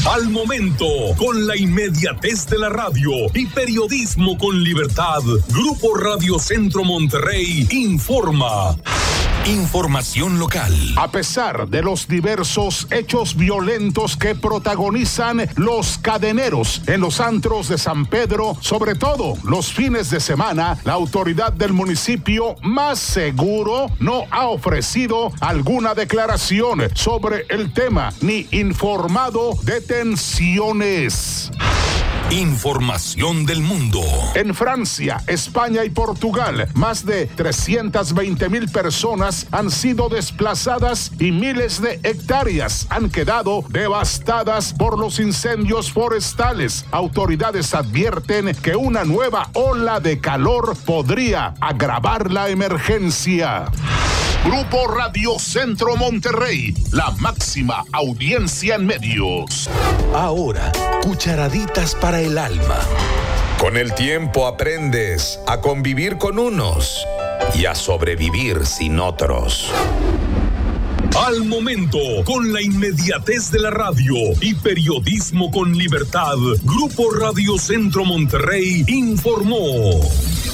Al momento, con la inmediatez de la radio y periodismo con libertad, Grupo Radio Centro Monterrey informa. Información local. A pesar de los diversos hechos violentos que protagonizan los cadeneros en los antros de San Pedro, sobre todo los fines de semana, la autoridad del municipio Más Seguro no ha ofrecido alguna declaración sobre el tema ni informado de tensiones. Información del mundo. En Francia, España y Portugal, más de 320,000 personas han sido desplazadas y miles de hectáreas han quedado devastadas por los incendios forestales. Autoridades advierten que una nueva ola de calor podría agravar la emergencia. Grupo Radio Centro Monterrey, la máxima audiencia en medios. Ahora, cucharaditas para el alma. Con el tiempo aprendes a convivir con unos y a sobrevivir sin otros. Al momento, con la inmediatez de la radio y periodismo con libertad, Grupo Radio Centro Monterrey informó.